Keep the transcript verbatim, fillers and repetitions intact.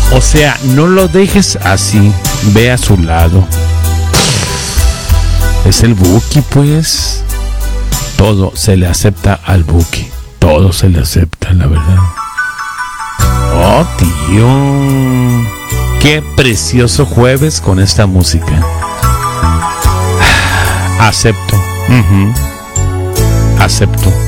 O sea, no lo dejes así. Ve a su lado. Es el Buki, pues. Todo se le acepta al Buki. Todo se le acepta, la verdad. Oh, tío. Qué precioso jueves con esta música. Acepto. Uh-huh. Acepto.